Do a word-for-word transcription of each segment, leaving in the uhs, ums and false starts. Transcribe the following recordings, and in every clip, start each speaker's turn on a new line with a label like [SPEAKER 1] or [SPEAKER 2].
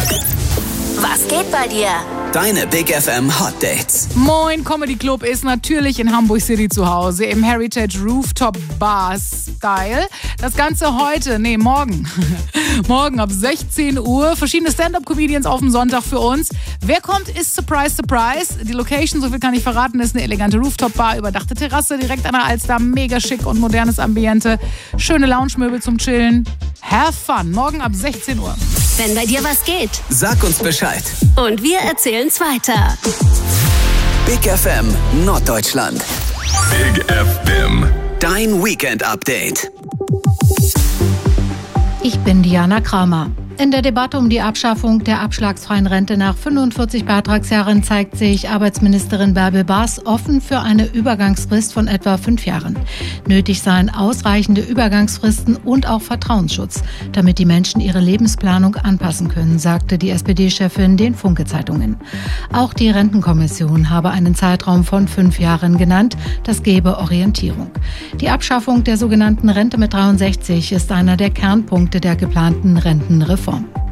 [SPEAKER 1] Was geht bei dir?
[SPEAKER 2] Deine Big F M Hot Dates.
[SPEAKER 3] Moin Comedy Club ist natürlich in Hamburg City zu Hause im Heritage Rooftop Bar Style. Das Ganze heute, nee, morgen. Morgen ab sechzehn Uhr. Verschiedene Stand-Up-Comedians auf dem Sonntag für uns. Wer kommt, ist Surprise, Surprise. Die Location, so viel kann ich verraten, ist eine elegante Rooftop-Bar, überdachte Terrasse, direkt an der Alster, mega schick und modernes Ambiente. Schöne Lounge-Möbel zum Chillen. Have fun. Morgen ab sechzehn Uhr.
[SPEAKER 1] Wenn bei dir was geht,
[SPEAKER 2] Sag uns Bescheid.
[SPEAKER 1] und wir erzählen's weiter.
[SPEAKER 2] Big F M Norddeutschland.
[SPEAKER 4] Big F M.
[SPEAKER 2] Dein Weekend-Update.
[SPEAKER 5] Ich bin Diana Kramer. In der Debatte um die Abschaffung der abschlagsfreien Rente nach fünfundvierzig Beitragsjahren zeigt sich Arbeitsministerin Bärbel Baas offen für eine Übergangsfrist von etwa fünf Jahren. Nötig seien ausreichende Übergangsfristen und auch Vertrauensschutz, damit die Menschen ihre Lebensplanung anpassen können, sagte die S P D-Chefin den Funke-Zeitungen. Auch die Rentenkommission habe einen Zeitraum von fünf Jahren genannt, das gebe Orientierung. Die Abschaffung der sogenannten Rente mit dreiundsechzig ist einer der Kernpunkte der geplanten Rentenreform.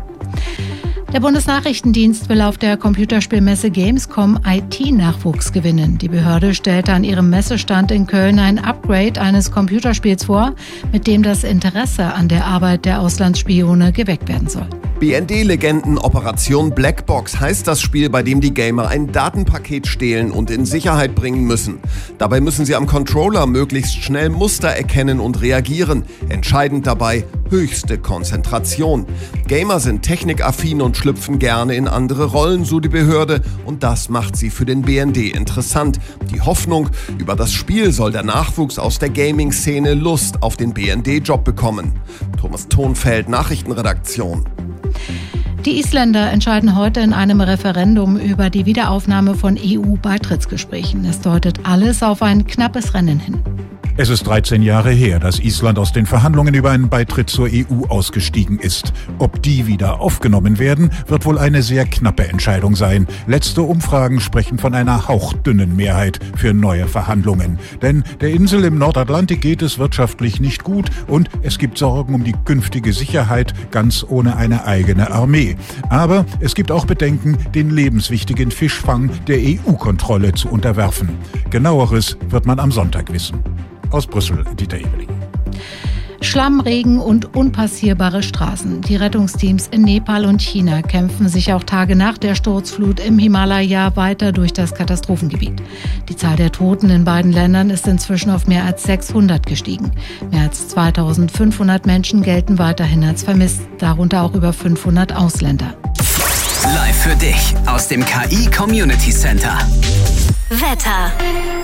[SPEAKER 5] Der Bundesnachrichtendienst will auf der Computerspielmesse Gamescom I T-Nachwuchs gewinnen. Die Behörde stellte an ihrem Messestand in Köln ein Upgrade eines Computerspiels vor, mit dem das Interesse an der Arbeit der Auslandsspione geweckt werden soll.
[SPEAKER 6] B N D-Legenden Operation Blackbox heißt das Spiel, bei dem die Gamer ein Datenpaket stehlen und in Sicherheit bringen müssen. Dabei müssen sie am Controller möglichst schnell Muster erkennen und reagieren. Entscheidend dabei höchste Konzentration. Gamer sind technikaffin und schlüpfen gerne in andere Rollen, so die Behörde, und das macht sie für den B N D interessant. Die Hoffnung, über das Spiel soll der Nachwuchs aus der Gaming-Szene Lust auf den B N D-Job bekommen. Thomas Thonfeld, Nachrichtenredaktion.
[SPEAKER 5] Die Isländer entscheiden heute in einem Referendum über die Wiederaufnahme von E U-Beitrittsgesprächen. Es deutet alles auf ein knappes Rennen hin.
[SPEAKER 7] Es ist dreizehn Jahre her, dass Island aus den Verhandlungen über einen Beitritt zur E U ausgestiegen ist. Ob die wieder aufgenommen werden, wird wohl eine sehr knappe Entscheidung sein. Letzte Umfragen sprechen von einer hauchdünnen Mehrheit für neue Verhandlungen. Denn der Insel im Nordatlantik geht es wirtschaftlich nicht gut und es gibt Sorgen um die künftige Sicherheit, ganz ohne eine eigene Armee. Aber es gibt auch Bedenken, den lebenswichtigen Fischfang der E U-Kontrolle zu unterwerfen. Genaueres wird man am Sonntag wissen. Aus Brüssel, Dieter Ebeling.
[SPEAKER 5] Schlamm, Regen und unpassierbare Straßen. Die Rettungsteams in Nepal und China kämpfen sich auch Tage nach der Sturzflut im Himalaya weiter durch das Katastrophengebiet. Die Zahl der Toten in beiden Ländern ist inzwischen auf mehr als sechshundert gestiegen. Mehr als zweitausendfünfhundert Menschen gelten weiterhin als vermisst, darunter auch über fünfhundert Ausländer.
[SPEAKER 2] Live für dich aus dem K I Community Center.
[SPEAKER 1] Wetter.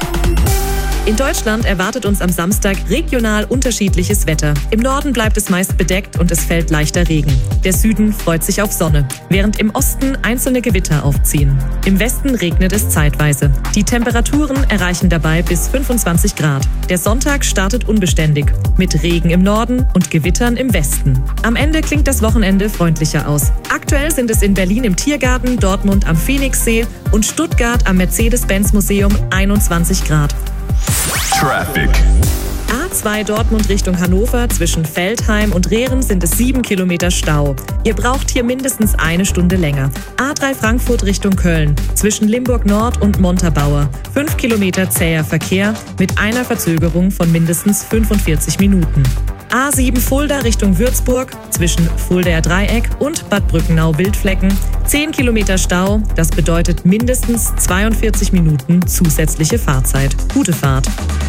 [SPEAKER 8] In Deutschland erwartet uns am Samstag regional unterschiedliches Wetter. Im Norden bleibt es meist bedeckt und es fällt leichter Regen. Der Süden freut sich auf Sonne, während im Osten einzelne Gewitter aufziehen. Im Westen regnet es zeitweise. Die Temperaturen erreichen dabei bis fünfundzwanzig Grad. Der Sonntag startet unbeständig, mit Regen im Norden und Gewittern im Westen. Am Ende klingt das Wochenende freundlicher aus. Aktuell sind es in Berlin im Tiergarten, Dortmund am Phoenixsee und Stuttgart am Mercedes-Benz-Museum einundzwanzig Grad.
[SPEAKER 4] Traffic.
[SPEAKER 8] A zwei Dortmund Richtung Hannover, zwischen Veltheim und Rehren sind es sieben Kilometer Stau. Ihr braucht hier mindestens eine Stunde länger. A drei Frankfurt Richtung Köln, zwischen Limburg Nord und Montabaur. fünf Kilometer zäher Verkehr mit einer Verzögerung von mindestens fünfundvierzig Minuten. A sieben Fulda Richtung Würzburg, zwischen Fuldaer Dreieck und Bad Brückenau-Wildflecken. zehn Kilometer Stau, das bedeutet mindestens zweiundvierzig Minuten zusätzliche Fahrzeit. Gute Fahrt.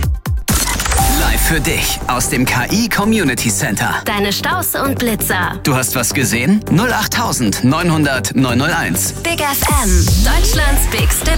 [SPEAKER 2] Live für dich aus dem K I Community Center.
[SPEAKER 1] Deine Staus und Blitzer.
[SPEAKER 2] Du hast was gesehen? null acht neunhundert neunhundert neunhunderteins.
[SPEAKER 1] Big F M. Deutschlands bigste